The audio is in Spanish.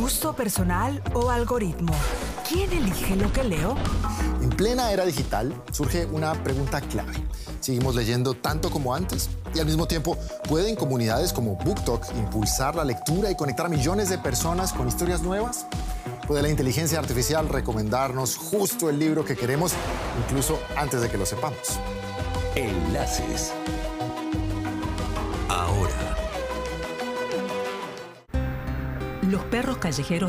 ¿Gusto personal o algoritmo? ¿Quién elige lo que leo? En plena era digital surge una pregunta clave. ¿Seguimos leyendo tanto como antes? Y al mismo tiempo, ¿pueden comunidades como BookTok impulsar la lectura y conectar a millones de personas con historias nuevas? ¿Puede la inteligencia artificial recomendarnos justo el libro que queremos, incluso antes de que lo sepamos? Enlaces. Ahora. Los perros callejeros